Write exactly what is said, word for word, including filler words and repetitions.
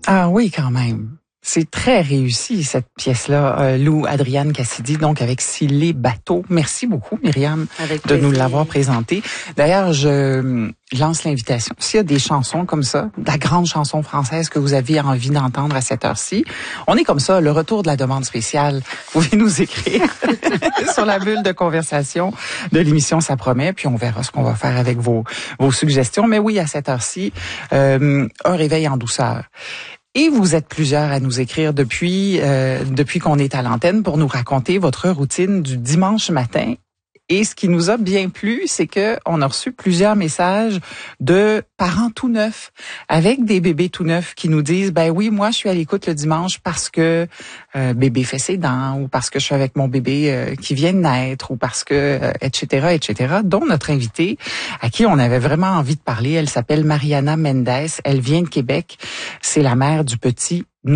Ah oui, quand même. C'est très réussi, cette pièce-là, euh, Lou Adrienne Cassidy, donc avec Si les bateaux. Merci beaucoup, Myriam, avec de nous plaisir. l'avoir présenté. D'ailleurs, je lance l'invitation. S'il y a des chansons comme ça, de la grande chanson française que vous avez envie d'entendre à cette heure-ci, on est comme ça, le retour de la demande spéciale. Vous pouvez nous écrire sur la bulle de conversation de l'émission Ça promet, puis on verra ce qu'on va faire avec vos, vos suggestions. Mais oui, à cette heure-ci, euh, un réveil en douceur. Et vous êtes plusieurs à nous écrire depuis euh, depuis qu'on est à l'antenne pour nous raconter votre routine du dimanche matin. Et ce qui nous a bien plu, c'est que on a reçu plusieurs messages de parents tout neufs avec des bébés tout neufs qui nous disent ben oui, moi je suis à l'écoute le dimanche parce que euh, bébé fait ses dents ou parce que je suis avec mon bébé euh, qui vient de naître ou parce que euh, et cetera et cetera. Dont notre invitée à qui on avait vraiment envie de parler, elle s'appelle Mariana Mendes, elle vient de Québec, c'est la mère du petit